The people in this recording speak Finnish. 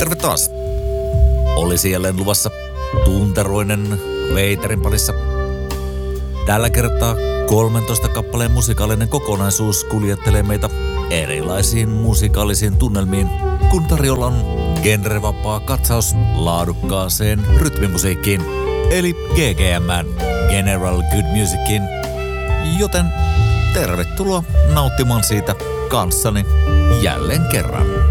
Terve taas. Olisi jälleen luvassa tunteroinen Veiterin parissa. Tällä kertaa 13 kappaleen musikaalinen kokonaisuus kuljettelee meitä erilaisiin musikaalisiin tunnelmiin, kun tarjolla on genrevapaa katsaus laadukkaaseen rytmimusiikkiin, eli GGM:ään, General Good Musicin. Joten tervetuloa nauttimaan siitä kanssani jälleen kerran.